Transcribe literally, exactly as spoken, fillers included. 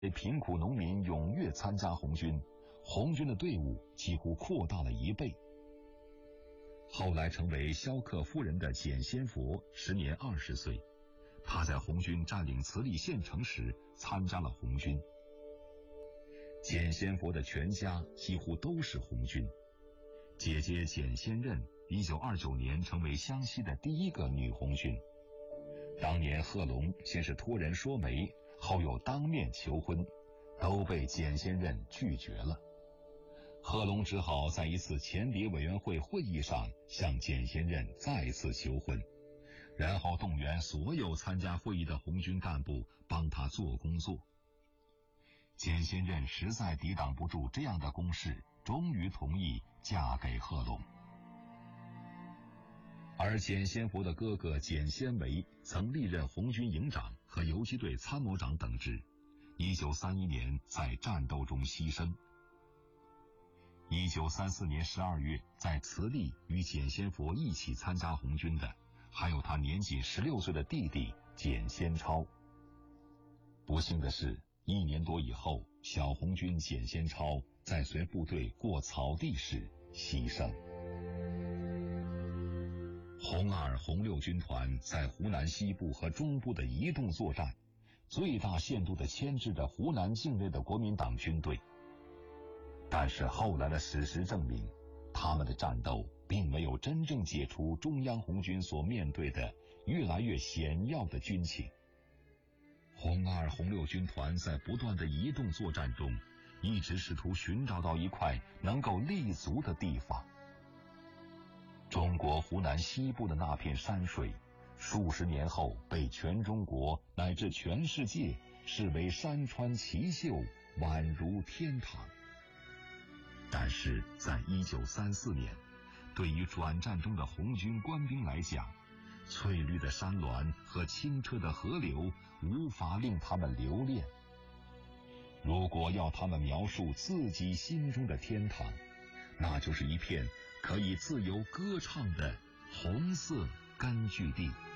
贫苦农民踊跃参加红军，红军的队伍几乎扩大了一倍。后来成为萧克夫人的简先佛时年二十岁，他在红军占领慈利县城时参加了红军。简先佛的全家几乎都是红军，姐姐简先任一九二九年成为湘西的第一个女红军。当年贺龙先是托人说媒，后又当面求婚，都被简先任拒绝了。贺龙只好在一次前谍委员会会议上向简先任再次求婚，然后动员所有参加会议的红军干部帮他做工作。简先任实在抵挡不住这样的攻势，终于同意嫁给贺龙。而简先佛的哥哥简先维曾历任红军营长和游击队参谋长等职，一九三一年在战斗中牺牲。一九三四年十二月，在慈利与简先佛一起参加红军的，还有他年仅十六岁的弟弟简先超。不幸的是，一年多以后，小红军简先超在随部队过草地时牺牲。红二、红六军团在湖南西部和中部的移动作战，最大限度地牵制着湖南境内的国民党军队。但是后来的史实证明，他们的战斗并没有真正解除中央红军所面对的越来越险要的军情。红二、红六军团在不断的移动作战中，一直试图寻找到一块能够立足的地方。中国湖南西部的那片山水，数十年后被全中国乃至全世界视为山川奇秀，宛如天堂。但是在一九三四年，对于转战中的红军官兵来讲，翠绿的山峦和清澈的河流无法令他们留恋。如果要他们描述自己心中的天堂，那就是一片可以自由歌唱的红色根据地。